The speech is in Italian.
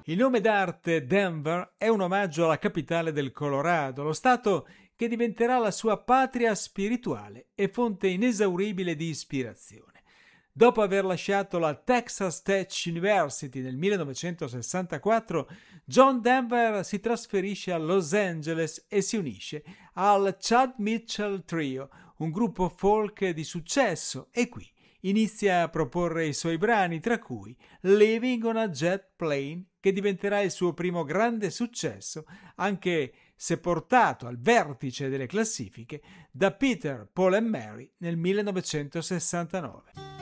Il nome d'arte Denver è un omaggio alla capitale del Colorado, lo stato che diventerà la sua patria spirituale e fonte inesauribile di ispirazione. Dopo aver lasciato la Texas Tech University nel 1964, John Denver si trasferisce a Los Angeles e si unisce al Chad Mitchell Trio, un gruppo folk di successo, e qui inizia a proporre i suoi brani, tra cui Living on a Jet Plane, che diventerà il suo primo grande successo, anche se portato al vertice delle classifiche da Peter, Paul and Mary nel 1969.